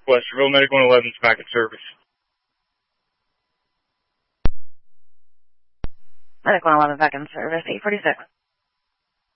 Westerville, Medic 111's back in service. Medic 111 back in service, 846.